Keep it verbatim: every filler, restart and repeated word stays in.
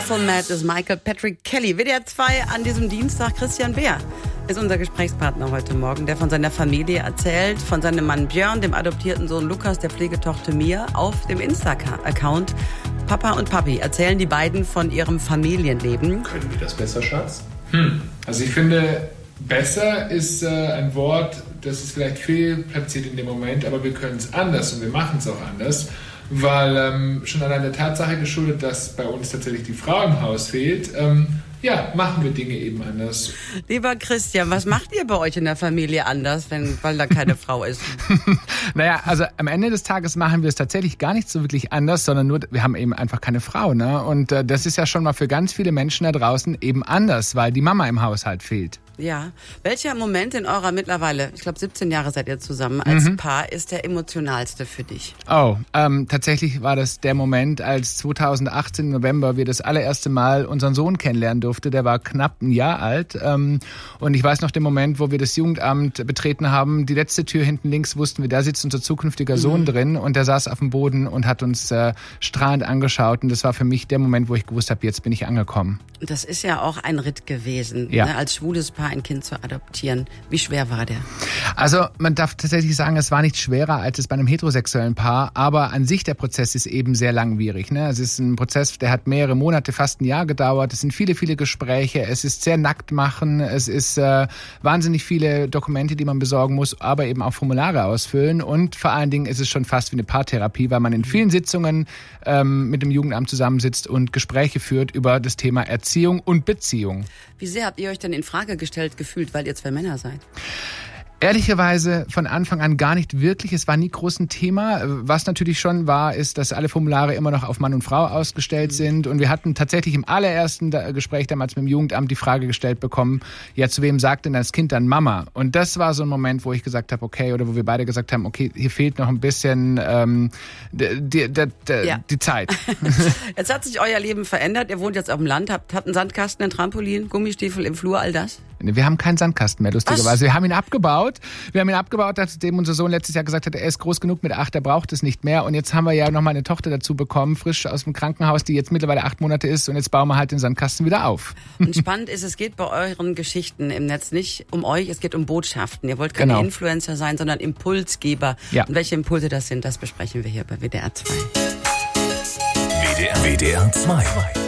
Beautiful Madness, Michael Patrick Kelly. W D R zwei an diesem Dienstag. Christian Beer ist unser Gesprächspartner heute Morgen, der von seiner Familie erzählt, von seinem Mann Björn, dem adoptierten Sohn Lukas, der Pflegetochter Mia. Auf dem Insta-Account Papa und Papi erzählen die beiden von ihrem Familienleben. Können wir das besser, Schatz? Hm. Also ich finde, besser ist äh, ein Wort, das ist vielleicht fehlplatziert in dem Moment, aber wir können es anders und wir machen es auch anders. Weil ähm, schon allein der Tatsache geschuldet, dass bei uns tatsächlich die Frau im Haus fehlt, ähm, ja, machen wir Dinge eben anders. Lieber Christian, was macht ihr bei euch in der Familie anders, wenn, weil da keine Frau ist? Naja, also am Ende des Tages machen wir es tatsächlich gar nicht so wirklich anders, sondern nur, wir haben eben einfach keine Frau, ne? Und äh, das ist ja schon mal für ganz viele Menschen da draußen eben anders, weil die Mama im Haushalt fehlt. Ja. Welcher Moment in eurer mittlerweile, ich glaube siebzehn Jahre seid ihr zusammen als mhm. Paar, ist der emotionalste für dich? Oh, ähm, tatsächlich war das der Moment, als zweitausendachtzehn im November wir das allererste Mal unseren Sohn kennenlernen durften. Der war knapp ein Jahr alt. Ähm, und ich weiß noch den Moment, wo wir das Jugendamt betreten haben. Die letzte Tür hinten links wussten wir, da sitzt unser zukünftiger Sohn mhm. drin. Und der saß auf dem Boden und hat uns äh, strahlend angeschaut. Und das war für mich der Moment, wo ich gewusst habe, jetzt bin ich angekommen. Das ist ja auch ein Ritt gewesen, ja. ne, als schwules Paar ein Kind zu adoptieren. Wie schwer war der? Also man darf tatsächlich sagen, es war nicht schwerer als es bei einem heterosexuellen Paar, aber an sich der Prozess ist eben sehr langwierig. Ne? Es ist ein Prozess, der hat mehrere Monate, fast ein Jahr gedauert. Es sind viele, viele Gespräche. Es ist sehr nackt machen. Es ist äh, wahnsinnig viele Dokumente, die man besorgen muss, aber eben auch Formulare ausfüllen. Und vor allen Dingen ist es schon fast wie eine Paartherapie, weil man in vielen Sitzungen ähm, mit dem Jugendamt zusammensitzt und Gespräche führt über das Thema Erziehung und Beziehung. Wie sehr habt ihr euch denn in Frage gestellt gefühlt, weil ihr zwei Männer seid? Ehrlicherweise von Anfang an gar nicht wirklich. Es war nie groß ein Thema. Was natürlich schon war, ist, dass alle Formulare immer noch auf Mann und Frau ausgestellt sind. Und wir hatten tatsächlich im allerersten Gespräch damals mit dem Jugendamt die Frage gestellt bekommen, ja, zu wem sagt denn das Kind dann Mama? Und das war so ein Moment, wo ich gesagt habe, okay, oder wo wir beide gesagt haben, okay, hier fehlt noch ein bisschen ähm, die, die, die, ja. die Zeit. Jetzt hat sich euer Leben verändert. Ihr wohnt jetzt auf dem Land, habt, habt einen Sandkasten, ein Trampolin, Gummistiefel im Flur, all das? Wir haben keinen Sandkasten mehr, lustigerweise. Was? Wir haben ihn abgebaut. Wir haben ihn abgebaut, nachdem unser Sohn letztes Jahr gesagt hat, er ist groß genug mit acht, er braucht es nicht mehr. Und jetzt haben wir ja nochmal eine Tochter dazu bekommen, frisch aus dem Krankenhaus, die jetzt mittlerweile acht Monate ist. Und jetzt bauen wir halt den Sandkasten wieder auf. Und spannend ist, es geht bei euren Geschichten im Netz nicht um euch, es geht um Botschaften. Ihr wollt keine genau. Influencer sein, sondern Impulsgeber. Ja. Und welche Impulse das sind, das besprechen wir hier bei W D R zwei. W D R zwei.